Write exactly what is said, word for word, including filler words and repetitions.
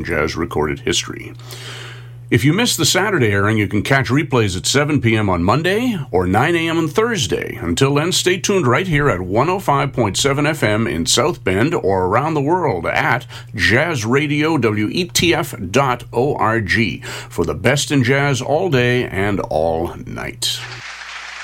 jazz recorded history. If you missed the Saturday airing, you can catch replays at seven p.m. on Monday or nine a.m. on Thursday. Until then, stay tuned right here at one oh five point seven F M in South Bend or around the world at jazz radio w e t f dot org for the best in jazz all day and all night.